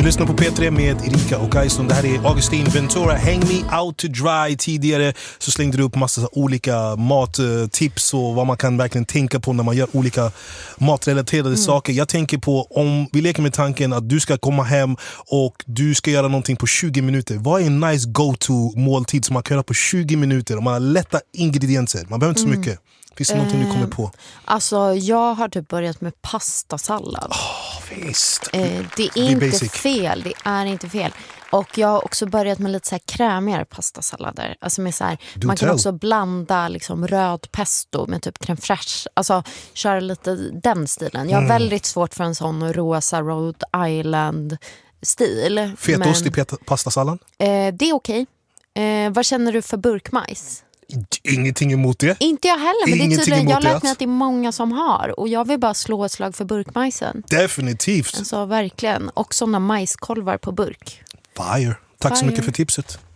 Du lyssnar på P3 med Erika och Aison. Det här är Augustin Ventura. Hang me out to dry. Tidigare så slängde du upp massa olika mattips och vad man kan verkligen tänka på när man gör olika matrelaterade saker. Jag tänker på, om vi leker med tanken att du ska komma hem och du ska göra någonting på 20 minuter. Vad är en nice go-to måltid som man kan göra på 20 minuter? Om man har lätta ingredienser. Man behöver inte så mycket. Finns det någonting du kommer på? Alltså, jag har typ börjat med pastasallad. Visst. Det är inte basic. Fel. Det är inte fel. Och jag har också börjat med lite så här krämigare pastasallader. Alltså med så här, man kan också blanda liksom röd pesto med typ crème fraîche. Alltså köra lite den stilen. Jag har väldigt svårt för en sån rosa Rhode Island stil. Fetost i pastasallad? Det är okej. Vad känner du för burkmajs? Ingenting emot det. Inte jag heller, men det är tydligen, jag har lärt mig att det är många som har. Och jag vill bara slå ett slag för burkmajsen. Definitivt. Alltså verkligen. Och sådana majskolvar på burk. Fire. Tack så mycket för tipset.